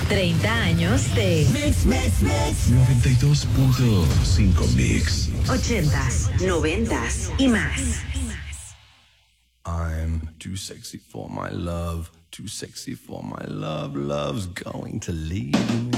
30 años de Mix, mix, mix. 92.5 Mix. 80s, 90s y más. I'm too sexy for my love, too sexy for my love. Love's going to leave me.